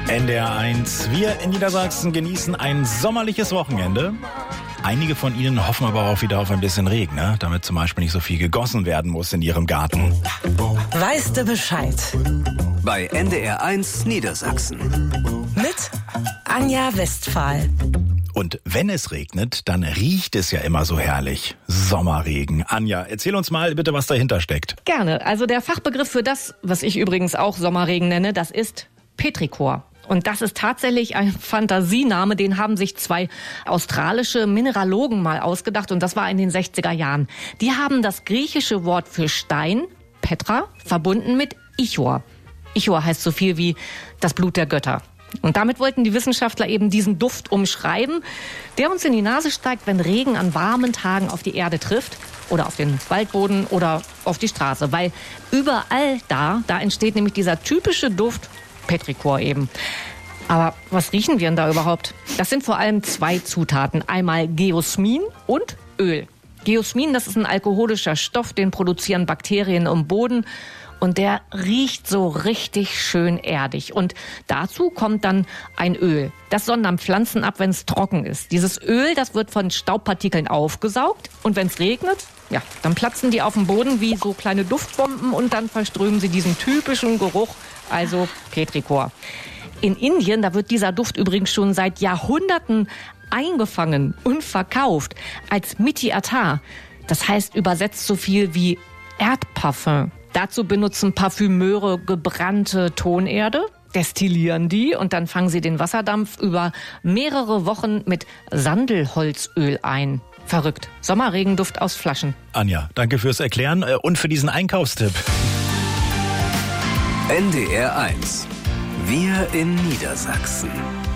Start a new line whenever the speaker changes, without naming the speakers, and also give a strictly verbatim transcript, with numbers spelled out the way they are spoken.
N D R eins. Wir in Niedersachsen genießen ein sommerliches Wochenende. Einige von Ihnen hoffen aber auch wieder auf ein bisschen Regen, ne? Damit zum Beispiel nicht so viel gegossen werden muss in Ihrem Garten.
Weißt du Bescheid?
Bei N D R eins Niedersachsen.
Mit Anja Westphal.
Und wenn es regnet, dann riecht es ja immer so herrlich. Sommerregen. Anja, erzähl uns mal bitte, was dahinter steckt.
Gerne. Also der Fachbegriff für das, was ich übrigens auch Sommerregen nenne, das ist Petrichor. Und das ist tatsächlich ein Fantasiename, den haben sich zwei australische Mineralogen mal ausgedacht und das war in den sechziger Jahren. Die haben das griechische Wort für Stein, Petra, verbunden mit Ichor. Ichor heißt so viel wie das Blut der Götter. Und damit wollten die Wissenschaftler eben diesen Duft umschreiben, der uns in die Nase steigt, wenn Regen an warmen Tagen auf die Erde trifft oder auf den Waldboden oder auf die Straße. Weil überall da, da entsteht nämlich dieser typische Duft Petrichor eben. Aber was riechen wir denn da überhaupt? Das sind vor allem zwei Zutaten. Einmal Geosmin und Öl. Geosmin, das ist ein alkoholischer Stoff, den produzieren Bakterien im Boden. Und der riecht so richtig schön erdig. Und dazu kommt dann ein Öl. Das sondern Pflanzen ab, wenn es trocken ist. Dieses Öl, das wird von Staubpartikeln aufgesaugt. Und wenn es regnet, ja, dann platzen die auf dem Boden wie so kleine Duftbomben und dann verströmen sie diesen typischen Geruch, also Petrichor. In Indien, da wird dieser Duft übrigens schon seit Jahrhunderten eingefangen und verkauft als Miti Atar. Das heißt übersetzt so viel wie Erdparfum. Dazu benutzen Parfümeure gebrannte Tonerde, destillieren die und dann fangen sie den Wasserdampf über mehrere Wochen mit Sandelholzöl ein. Verrückt. Sommerregenduft aus Flaschen.
Anja, danke fürs Erklären und für diesen Einkaufstipp.
N D R eins. Wir in Niedersachsen.